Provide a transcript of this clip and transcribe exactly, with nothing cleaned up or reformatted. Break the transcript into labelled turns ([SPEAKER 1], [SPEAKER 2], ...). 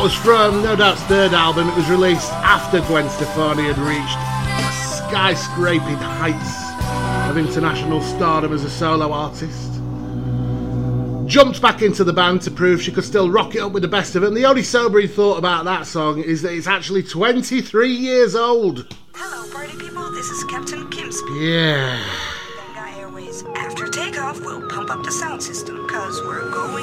[SPEAKER 1] was from No Doubt's third album. It was released after Gwen Stefani had reached skyscraping heights of international stardom as a solo artist. Jumped back into the band to prove she could still rock it up with the best of them. The only sobering thought about that song is that it's actually twenty-three years old.
[SPEAKER 2] Hello, party people. This is Captain Kim speaking.
[SPEAKER 1] Yeah.
[SPEAKER 2] Benga Airways. After takeoff, we'll pump up the sound system, cause we're going